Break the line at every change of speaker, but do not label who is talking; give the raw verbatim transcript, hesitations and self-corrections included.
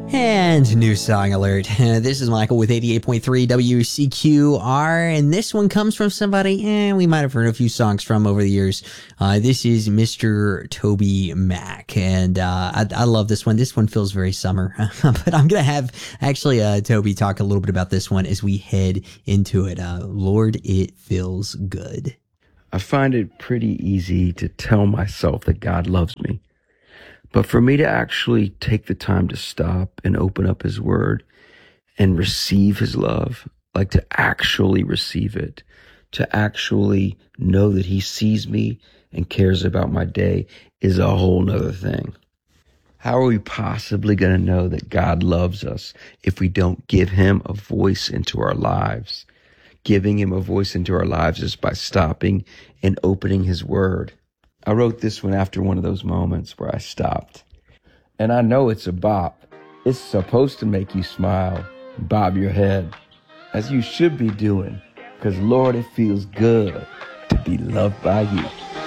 And new song alert. This is Michael with eighty-eight point three W C Q R, and this one comes from somebody eh, we might have heard a few songs from over the years. Uh, this is Mister Toby Mac, and uh, I, I love this one. This one feels very summer, but I'm going to have actually uh, Toby talk a little bit about this one as we head into it. Uh, Lord, it feels good.
I find it pretty easy to tell myself that God loves me. But for me to actually take the time to stop and open up his word and receive his love, like to actually receive it, to actually know that he sees me and cares about my day is a whole nother thing. How are we possibly going to know that God loves us if we don't give him a voice into our lives? Giving him a voice into our lives is by stopping and opening his word. I wrote this one after one of those moments where I stopped. And I know it's a bop. It's supposed to make you smile, bob your head, as you should be doing, because Lord, it feels good to be loved by you.